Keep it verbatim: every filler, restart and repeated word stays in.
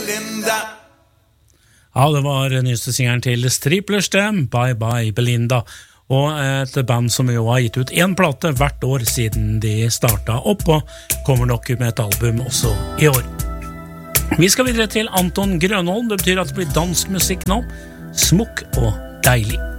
Belinda. Ja, det var nyeste singeren til Striplers dem, Bye Bye Belinda, og et band som jo har gitt ut en plate hvert år siden de startet opp, og kommer nok med et album også i år. Vi skal videre til Anton Grønholm, det betyr at det blir dansk musikk nå, smukk og deilig.